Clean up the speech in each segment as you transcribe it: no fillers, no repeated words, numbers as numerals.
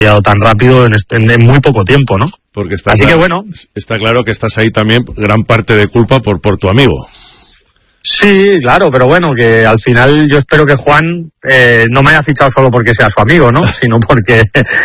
tan rápido en muy poco tiempo, ¿no? Porque así que bueno, está claro que estás ahí también gran parte de culpa por tu amigo. Sí, claro, pero bueno, que al final yo espero que Juan no me haya fichado solo porque sea su amigo, ¿no? sino porque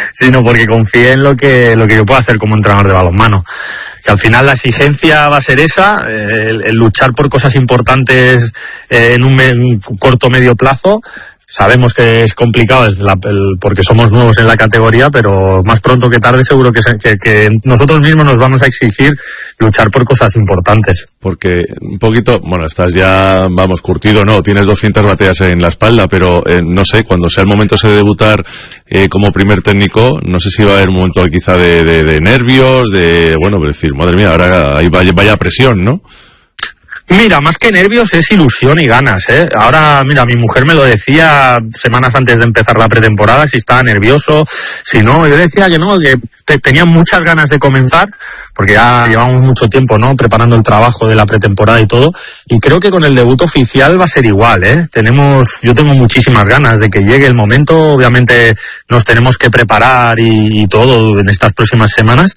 confíe en lo que yo puedo hacer como entrenador de balonmano. Que al final la exigencia va a ser esa, el luchar por cosas importantes en un corto medio plazo. Sabemos que es complicado porque somos nuevos en la categoría, pero más pronto que tarde seguro que nosotros mismos nos vamos a exigir luchar por cosas importantes. Porque un poquito, bueno, estás ya, curtido, ¿no? Tienes 200 batallas en la espalda, pero no sé, cuando sea el momento de debutar como primer técnico, no sé si va a haber un momento quizá de nervios, decir, madre mía, ahora ahí vaya presión, ¿no? Mira, más que nervios es ilusión y ganas, ¿eh? Ahora, mira, mi mujer me lo decía semanas antes de empezar la pretemporada, si estaba nervioso, si no, yo decía que no, que tenía muchas ganas de comenzar, porque ya llevamos mucho tiempo, ¿no?, preparando el trabajo de la pretemporada y todo, y creo que con el debut oficial va a ser igual, ¿eh? Yo tengo muchísimas ganas de que llegue el momento, obviamente nos tenemos que preparar y todo en estas próximas semanas.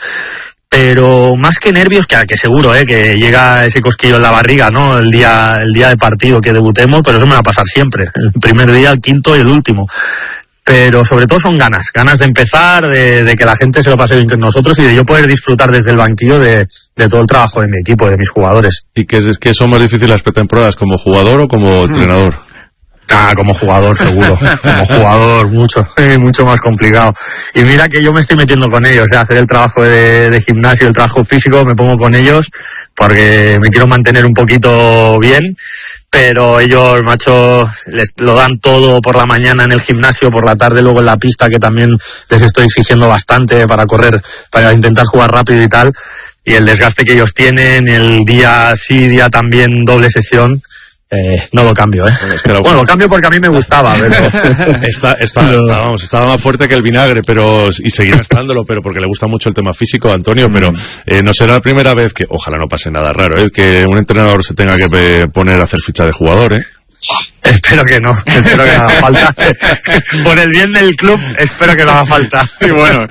Pero más que nervios, que seguro, que llega ese cosquillo en la barriga, ¿no? El día de partido que debutemos, pero eso me va a pasar siempre. El primer día, el quinto y el último. Pero sobre todo son ganas de empezar, de que la gente se lo pase bien con nosotros y de yo poder disfrutar desde el banquillo de todo el trabajo de mi equipo, de mis jugadores. ¿Y qué son más difíciles las pretemporadas, como jugador o como entrenador? Como jugador, seguro. Como jugador, mucho más complicado. Y mira que yo me estoy metiendo con ellos, hacer el trabajo de gimnasio, el trabajo físico, me pongo con ellos porque me quiero mantener un poquito bien, pero ellos, macho, lo dan todo por la mañana en el gimnasio, por la tarde luego en la pista, que también les estoy exigiendo bastante para correr, para intentar jugar rápido y tal, y el desgaste que ellos tienen, el día sí, día también, doble sesión. No lo cambio, Bueno, lo cambio porque a mí me gustaba, pero estaba más fuerte que el vinagre, y seguirá estándolo, pero porque le gusta mucho el tema físico a Antonio, pero no será la primera vez que, ojalá no pase nada raro, que un entrenador se tenga que poner a hacer ficha de jugador, Espero que no haga falta. Por el bien del club, espero que no haga falta. Y bueno,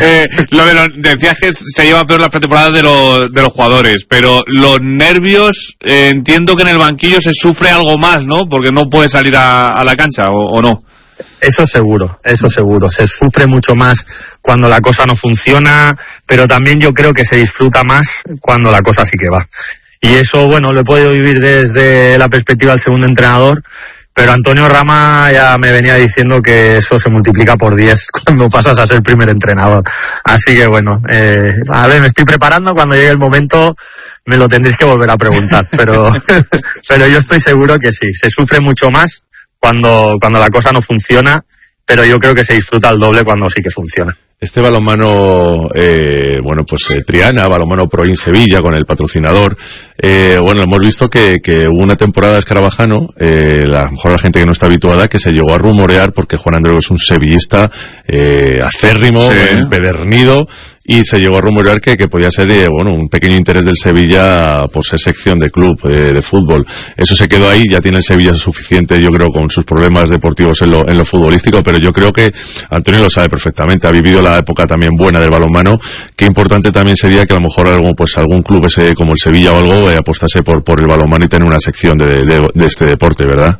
decías que se lleva peor las pretemporadas de los jugadores, pero los nervios, entiendo que en el banquillo se sufre algo más, ¿no? Porque no puede salir a la cancha, ¿o no? Eso seguro. Se sufre mucho más cuando la cosa no funciona, pero también yo creo que se disfruta más cuando la cosa sí que va. Y eso, bueno, lo he podido vivir desde la perspectiva del segundo entrenador, pero Antonio Rama ya me venía diciendo que eso se multiplica por 10 cuando pasas a ser primer entrenador. Así que bueno, me estoy preparando, cuando llegue el momento me lo tendréis que volver a preguntar, pero yo estoy seguro que sí, se sufre mucho más cuando la cosa no funciona, pero yo creo que se disfruta el doble cuando sí que funciona. Este balonmano, Triana, balonmano Proin Sevilla, con el patrocinador, hemos visto que hubo una temporada de Escarabajano, a lo mejor la gente que no está habituada, que se llegó a rumorear, porque Juan Andreu es un sevillista acérrimo, empedernido, y se llegó a rumorear que podía ser un pequeño interés del Sevilla por ser sección de club de fútbol. Eso se quedó ahí, ya tiene el Sevilla suficiente, yo creo, con sus problemas deportivos en lo futbolístico, pero yo creo que Antonio lo sabe perfectamente, ha vivido la época también buena del balonmano. Qué importante también sería que a lo mejor algún club como el Sevilla o algo apostase por el balonmano y tener una sección de este deporte, ¿verdad?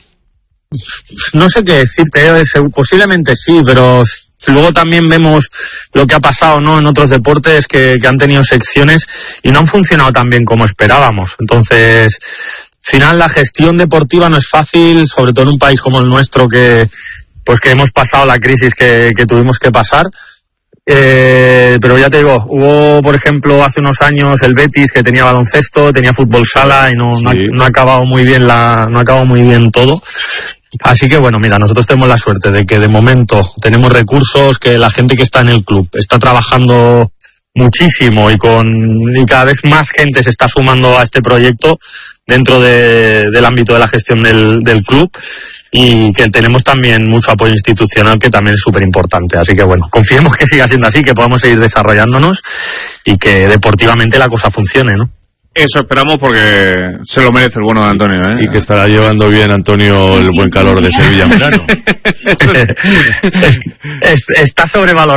No sé qué decirte, posiblemente sí, pero luego también vemos lo que ha pasado, ¿no?, en otros deportes que han tenido secciones y no han funcionado tan bien como esperábamos. Entonces, al final la gestión deportiva no es fácil, sobre todo en un país como el nuestro que hemos pasado la crisis que tuvimos que pasar. Pero ya te digo, hubo, por ejemplo, hace unos años el Betis, que tenía baloncesto, tenía fútbol sala y no ha acabado muy bien todo. Así que bueno, mira, nosotros tenemos la suerte de que de momento tenemos recursos, que la gente que está en el club está trabajando muchísimo y cada vez más gente se está sumando a este proyecto dentro del ámbito de la gestión del club, y que tenemos también mucho apoyo institucional, que también es súper importante. Así que bueno, confiemos que siga siendo así, que podamos seguir desarrollándonos y que deportivamente la cosa funcione, ¿no? Eso esperamos, porque se lo merece el bueno de Antonio, ¿eh? Y que estará llevando bien, Antonio, el buen calor de Sevilla en verano. Está sobrevalorado.